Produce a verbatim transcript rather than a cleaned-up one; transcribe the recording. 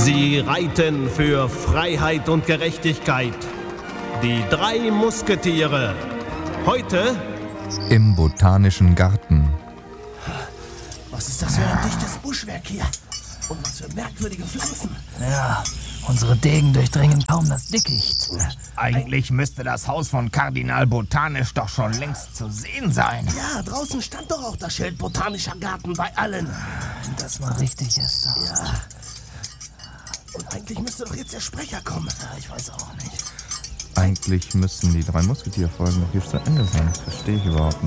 Sie reiten für Freiheit und Gerechtigkeit. Die drei Musketiere. Heute im Botanischen Garten. Was ist das für ein dichtes Buschwerk hier? Und was für merkwürdige Pflanzen. Ja, unsere Degen durchdringen kaum das Dickicht. Eigentlich müsste das Haus von Kardinal Botanisch doch schon längst zu sehen sein. Ja, draußen stand doch auch das Schild Botanischer Garten bei allen. Das war richtig, Esther. Ja. Und eigentlich müsste doch jetzt der Sprecher kommen. Ja, ich weiß auch nicht. Eigentlich müssten die drei Musketierfolgen noch hier zu Ende sein. Das verstehe ich überhaupt nicht.